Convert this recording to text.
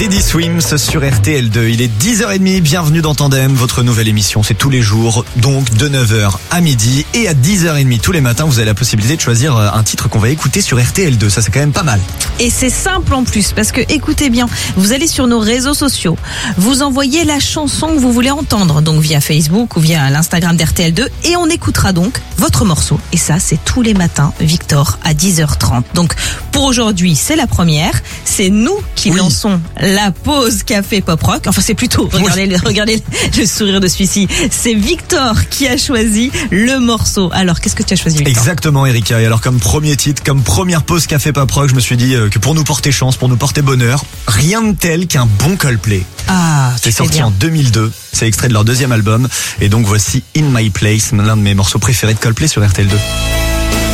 Teddy Swims sur RTL2. Il est 10h30, bienvenue dans Tandem, votre nouvelle émission. C'est tous les jours, donc de 9h à midi. Et à 10h30 tous les matins, vous avez la possibilité de choisir un titre qu'on va écouter sur RTL2. Ça, c'est quand même pas mal. Et c'est simple en plus, parce que écoutez bien, vous allez sur nos réseaux sociaux, vous envoyez la chanson que vous voulez entendre, donc via Facebook ou via l'Instagram d'RTL2, et on écoutera donc votre morceau. Et ça, c'est tous les matins, Victor, à 10h30. Donc pour aujourd'hui, c'est la première. C'est nous qui lançons la pause café pop rock. Enfin, c'est plutôt, regardez le sourire de celui-ci. C'est Victor qui a choisi le morceau. Alors, qu'est-ce que tu as choisi, Victor ? Exactement, Erika. Et alors, comme premier titre, comme première pause café pop rock, je me suis dit que pour nous porter chance, pour nous porter bonheur, rien de tel qu'un bon Coldplay. Ah, c'est sorti en 2002. C'est extrait de leur deuxième album. Et donc, voici In My Place, l'un de mes morceaux préférés de Coldplay sur RTL2.